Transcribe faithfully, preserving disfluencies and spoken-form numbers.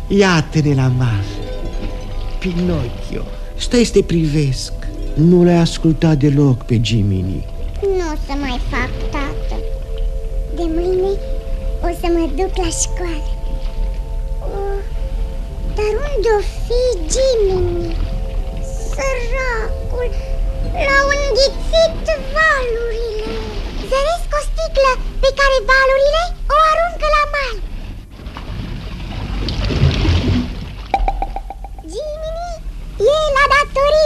Iată-ne la mare. Pinocchio, stai să te privesc. Nu l-ai ascultat deloc pe Jiminy. Nu o să mai fac, tată. De mâine o să mă duc la școală. Oh, dar unde-o fi Jiminy? Săracul, l-au înghițit valurile. Zăresc o sticlă pe care valurile o aruncă la mal. Jiminy e la datorie.